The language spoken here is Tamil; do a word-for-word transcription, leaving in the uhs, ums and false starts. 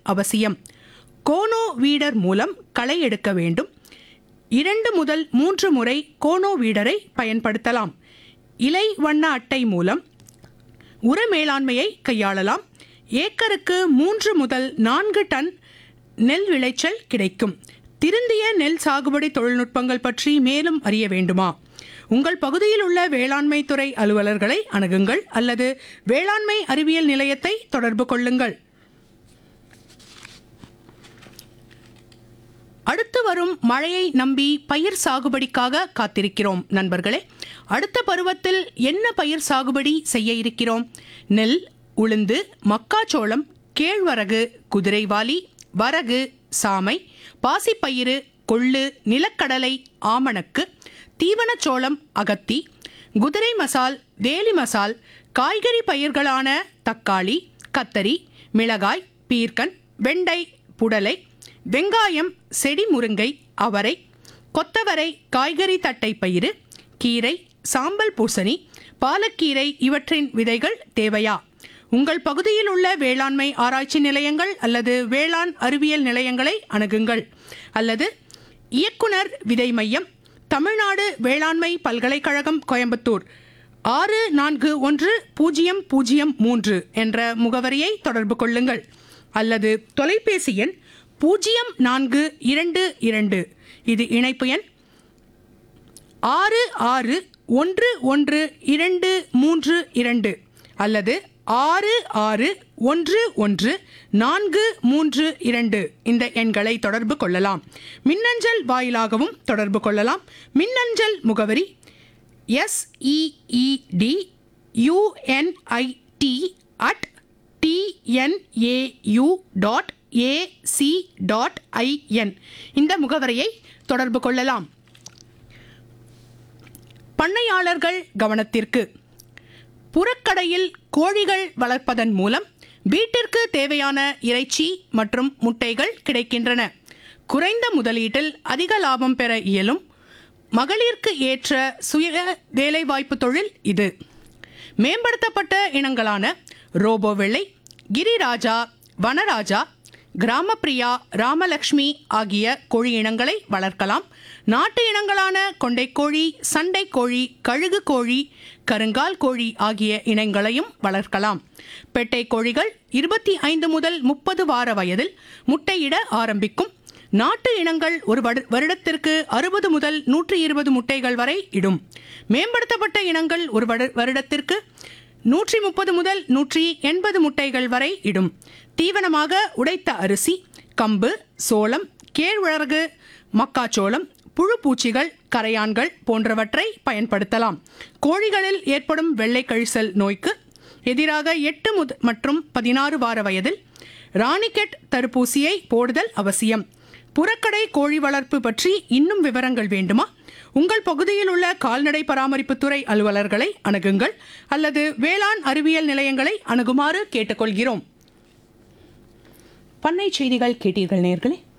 அவசியம். கோனோ வீடர் மூலம் களை எடுக்க வேண்டும். இரண்டு முதல் மூன்று முறை கோனோ வீடரை பயன்படுத்தலாம். இலை வண்ண அட்டை மூலம் உர மேலாண்மையை கையாளலாம். ஏக்கருக்கு மூன்று முதல் நான்கு டன் நெல் விளைச்சல் கிடைக்கும். திருந்திய நெல் சாகுபடி தொழில்நுட்பங்கள் பற்றி மேலும் அறிய வேண்டுமா? உங்கள் பகுதியில் உள்ள வேளாண்மை துறை அலுவலர்களை அணுகுங்கள் அல்லது வேளாண்மை அறிவியல் நிலையத்தை தொடர்பு கொள்ளுங்கள். அடுத்து வரும் மழையை நம்பி பயிர் சாகுபடிக்காக காத்திருக்கிறோம் நண்பர்களே. அடுத்த பருவத்தில் என்ன பயிர் சாகுபடி செய்ய இருக்கிறோம்? நெல், உளுந்து, மக்காச்சோளம், கேழ்வரகு, குதிரைவாலி, வரகு, சாமை, பாசிப்பயிறு, கொள்ளு, நிலக்கடலை, ஆமணக்கு, தீவனச்சோளம், அகத்தி, குதிரை மசால், வேலி மசால், காய்கறி பயிர்களான தக்காளி, கத்தரி, மிளகாய், பீர்க்கன், வெண்டை, புடலை, வெங்காயம், செடி முருங்கை, அவரை, கொத்தவரை, காய்கறி தட்டை பயிறு, கீரை, சாம்பல் பூசணி, பாலக்கீரை இவற்றின் விதைகள் தேவையா? உங்கள் பகுதியில் உள்ள வேளாண்மை ஆராய்ச்சி நிலையங்கள் அல்லது வேளாண் அறிவியல் நிலையங்களை அணுகுங்கள் அல்லது இயக்குனர் விதை மையம், தமிழ்நாடு வேளாண்மை பல்கலைக்கழகம், கோயம்புத்தூர் ஆறு நான்கு ஒன்று பூஜ்ஜியம் பூஜ்ஜியம் மூன்று என்ற முகவரியை தொடர்பு கொள்ளுங்கள் அல்லது தொலைபேசி எண் பூஜ்ஜியம் நான்கு இரண்டு இரண்டு, இது இணைப்பு எண் ஆறு ஆறு ஒன்று ஒன்று இரண்டு மூன்று இரண்டு அல்லது ஆறு ஆறு ஒன்று ஒன்று நான்கு மூன்று இரண்டு இந்த எண்களை தொடர்பு கொள்ளலாம். மின்னஞ்சல் வாயிலாகவும் தொடர்பு கொள்ளலாம். மின்னஞ்சல் முகவரி SEED யுஎன்ஐடி at TNAU dot AC dot IN இந்த முகவரியை தொடர்பு கொள்ளலாம். பண்ணையாளர்கள் கவனத்திற்கு. புறக்கடையில் கோழிகள் வளர்ப்பதன் மூலம் வீட்டிற்கு தேவையான இறைச்சி மற்றும் முட்டைகள் கிடைக்கின்றன. குறைந்த முதலீட்டில் அதிக லாபம் பெற இயலும் மகளிருக்கு ஏற்ற சுய வேலைவாய்ப்பு தொழில் இது. மேம்படுத்தப்பட்ட இனங்களான ரோபோ வெள்ளை, கிரிராஜா, வனராஜா, கிராமப்பிரியா, ராமலக்ஷ்மி ஆகிய கோழி இனங்களை வளர்க்கலாம். நாட்டு இனங்களான கொண்டைக்கோழி, சண்டை கோழி, கழுகு கோழி, கருங்கால் கோழி ஆகிய இனங்களையும் வளர்க்கலாம். பெட்டை கோழிகள் இருபத்தி ஐந்து முதல் முப்பது வார வயதில் முட்டையிட ஆரம்பிக்கும். நாட்டு இனங்கள் ஒரு வருடத்திற்கு அறுபது முதல் நூற்றி இருபது முட்டைகள் வரை இடும். மேம்படுத்தப்பட்ட இனங்கள் ஒரு வருடத்திற்கு நூற்றி முப்பது முதல் நூற்றி எண்பது முட்டைகள் வரை இடும். தீவனமாக உடைத்த அரிசி, கம்பு, சோளம், கேழ்வரகு, மக்காச்சோளம், புழு பூச்சிகள், கரையான்கள் போன்றவற்றை பயன்படுத்தலாம். கோழிகளில் ஏற்படும் வெள்ளை கழிசல் நோய்க்கு எதிராக எட்டு முத மற்றும் பதினாறு வார வயதில் ராணிகெட் தடுப்பூசியை போடுதல் அவசியம். புறக்கடை கோழி வளர்ப்பு பற்றி இன்னும் விவரங்கள் வேண்டுமா? உங்கள் பகுதியில் உள்ள கால்நடை பராமரிப்புத்துறை அலுவலர்களை அணுகுங்கள் அல்லது வேளாண் அறிவியல் நிலையங்களை அணுகுமாறு கேட்டுக்கொள்கிறோம். பண்ணை செய்திகள் கேட்டீர்கள் நேயர்களே.